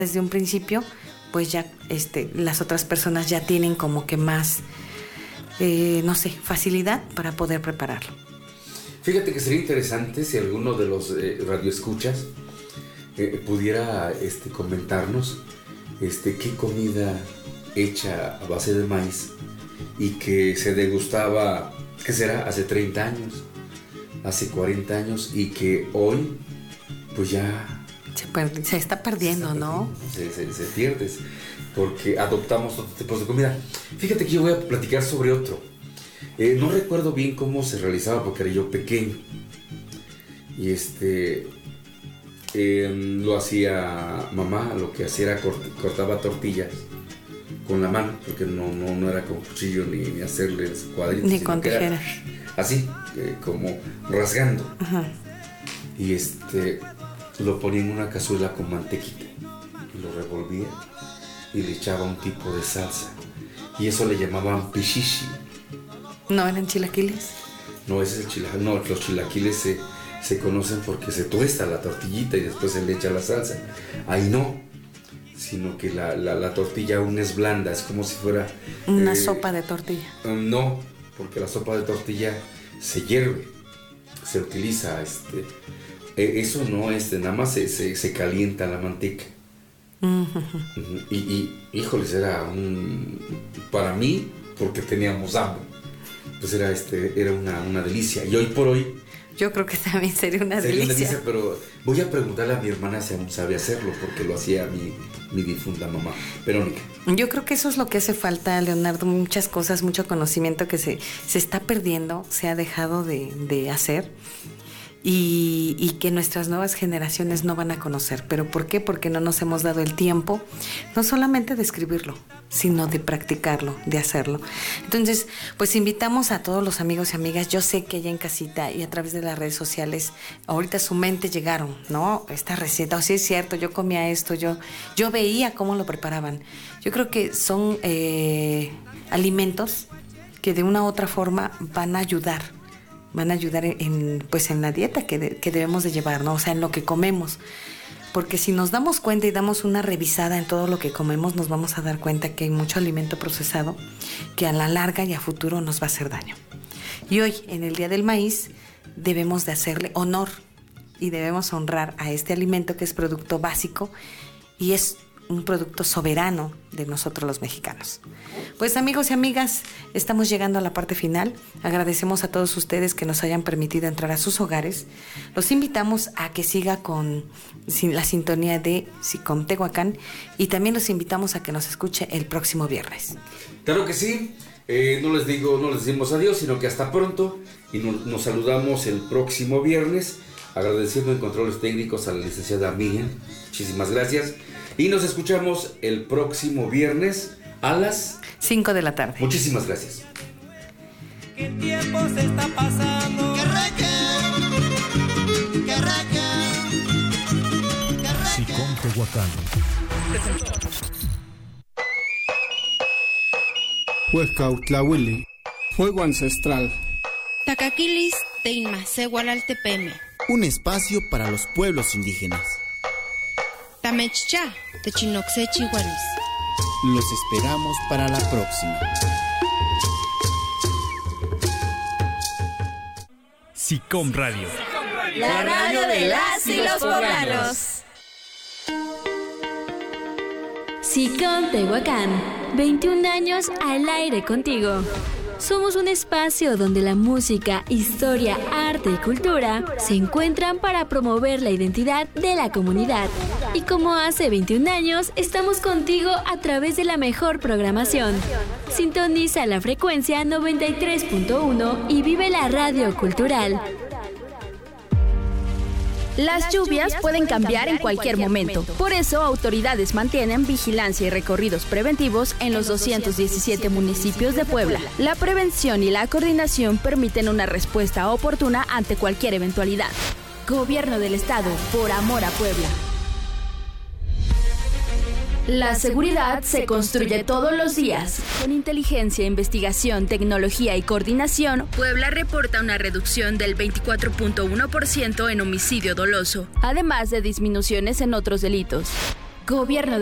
desde un principio, pues ya las otras personas ya tienen como que más, no sé, facilidad para poder prepararlo. Fíjate que sería interesante si alguno de los radioescuchas pudiera comentarnos qué comida hecha a base de maíz y que se degustaba, ¿qué será? Hace 30 años, hace 40 años y que hoy pues ya se está perdiendo, ¿no? Se pierde porque adoptamos otros tipos de comida. Fíjate que yo voy a platicar sobre otro. No recuerdo bien cómo se realizaba porque era yo pequeño y lo hacía mamá. Lo que hacía era cortaba tortillas con la mano, porque no era con cuchillo ni hacerles cuadritos ni con tijeras, así como rasgando. Ajá. Y lo ponía en una cazuela con mantequita y lo revolvía y le echaba un tipo de salsa y eso le llamaban pichichi. ¿No eran chilaquiles? No, ese es el chilaquil. No, los chilaquiles se conocen porque se tuesta la tortillita y después se le echa la salsa. Ahí no, sino que la tortilla aún es blanda, es como si fuera una sopa de tortilla. No, porque la sopa de tortilla se hierve, se utiliza eso no nada más se calienta la manteca. Uh-huh. Y híjoles, era para mí, porque teníamos hambre, pues era una delicia. Y hoy por hoy yo creo que también sería una delicia. Pero voy a preguntarle a mi hermana si aún sabe hacerlo, porque lo hacía mi difunta mamá, Verónica. Yo creo que eso es lo que hace falta, Leonardo, muchas cosas, mucho conocimiento que se está perdiendo, se ha dejado de hacer. Y que nuestras nuevas generaciones no van a conocer. ¿Pero por qué? Porque no nos hemos dado el tiempo, no solamente de escribirlo, sino de practicarlo, de hacerlo. Entonces, pues invitamos a todos los amigos y amigas. Yo sé que allá en casita y a través de las redes sociales, ahorita a su mente llegaron, ¿no? Esta receta, o sí es cierto, yo comía esto, yo veía cómo lo preparaban. Yo creo que son alimentos que de una u otra forma van a ayudar en la dieta que debemos de llevar, ¿no? O sea, en lo que comemos. Porque si nos damos cuenta y damos una revisada en todo lo que comemos, nos vamos a dar cuenta que hay mucho alimento procesado que a la larga y a futuro nos va a hacer daño. Y hoy, en el Día del Maíz, debemos de hacerle honor y debemos honrar a este alimento que es producto básico y es un producto soberano de nosotros los mexicanos. Pues amigos y amigas, estamos llegando a la parte final. Agradecemos a todos ustedes que nos hayan permitido entrar a sus hogares. Los invitamos a que siga con la sintonía de SICOM Tehuacán y también los invitamos a que nos escuche el próximo viernes. Claro que sí. No les decimos adiós, sino que hasta pronto y nos saludamos el próximo viernes, agradeciendo en controles técnicos a la licenciada Miriam. Muchísimas gracias. Y nos escuchamos el próximo viernes a las 5 de la tarde. Muchísimas gracias. ¿Qué tiempo se está pasando? ¡Qué SICOM Tehuacán. Huescautlahuili. Fuego ancestral. Tacaquilis Teinmacehualaltepeme. Un espacio para los pueblos indígenas. Tamechcha, Techinoxechihualis. Los esperamos para la próxima. SICOM Radio. La radio de las y los poblanos. SICOM Tehuacán, 21 años al aire contigo. Somos un espacio donde la música, historia, arte y cultura se encuentran para promover la identidad de la comunidad. Y como hace 21 años, estamos contigo a través de la mejor programación. Sintoniza la frecuencia 93.1 y vive la radio cultural. Las lluvias pueden cambiar en cualquier momento. Por eso, autoridades mantienen vigilancia y recorridos preventivos en los 217 municipios de Puebla. La prevención y la coordinación permiten una respuesta oportuna ante cualquier eventualidad. Gobierno del Estado, por amor a Puebla. La seguridad se construye todos los días. Con inteligencia, investigación, tecnología y coordinación, Puebla reporta una reducción del 24.1% en homicidio doloso, además de disminuciones en otros delitos. Gobierno